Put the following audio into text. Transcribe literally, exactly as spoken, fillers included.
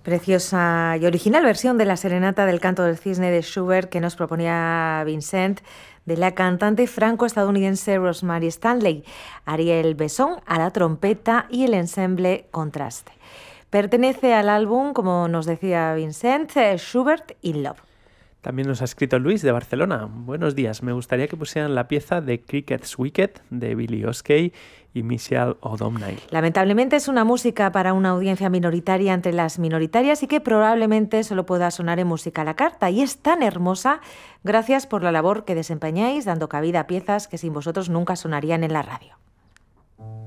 Preciosa y original versión de la Serenata del Canto del Cisne de Schubert que nos proponía Vincent, de la cantante franco-estadounidense Rosemary Stanley, Ariel Besson a la trompeta y el ensemble Contraste. Pertenece al álbum, como nos decía Vincent, Schubert in Love. También nos ha escrito Luis de Barcelona. Buenos días, me gustaría que pusieran la pieza de Cricket's Wicked de Billy Oskey y Michelle O'Donnell. Lamentablemente es una música para una audiencia minoritaria entre las minoritarias y que probablemente solo pueda sonar en música a la carta. Y es tan hermosa, gracias por la labor que desempeñáis dando cabida a piezas que sin vosotros nunca sonarían en la radio.